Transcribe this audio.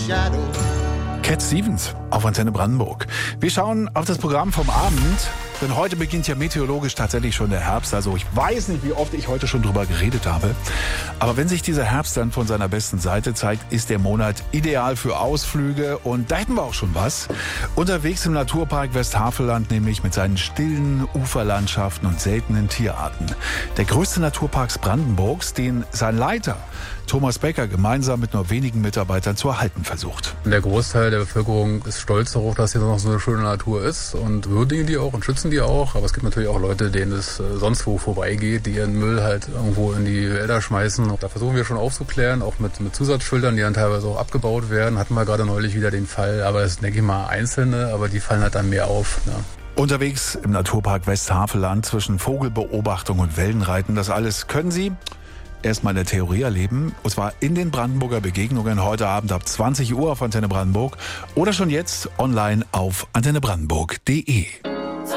Cat Stevens auf Antenne Brandenburg. Wir schauen auf das Programm vom Abend, denn heute beginnt ja meteorologisch tatsächlich schon der Herbst. Also ich weiß nicht, wie oft ich heute schon drüber geredet habe. Aber wenn sich dieser Herbst dann von seiner besten Seite zeigt, ist der Monat ideal für Ausflüge. Und da hätten wir auch schon was. Unterwegs im Naturpark Westhaveland, nämlich mit seinen stillen Uferlandschaften und seltenen Tierarten. Der größte Naturpark Brandenburgs, den sein Leiter Thomas Becker gemeinsam mit nur wenigen Mitarbeitern zu erhalten versucht. Der Großteil der Bevölkerung ist stolz darauf, dass hier noch so eine schöne Natur ist und würdigen die auch und schützen die auch. Aber es gibt natürlich auch Leute, denen es sonst wo vorbeigeht, die ihren Müll halt irgendwo in die Wälder schmeißen. Da versuchen wir schon aufzuklären, auch mit Zusatzschildern, die dann teilweise auch abgebaut werden. Hatten wir gerade neulich wieder den Fall, aber es sind, denke ich mal, einzelne, aber die fallen halt dann mehr auf. Ja. Unterwegs im Naturpark Westhaveland zwischen Vogelbeobachtung und Wellenreiten, das alles können Sie erstmal in der Theorie erleben, und zwar in den Brandenburger Begegnungen heute Abend ab 20 Uhr auf Antenne Brandenburg oder schon jetzt online auf antennebrandenburg.de.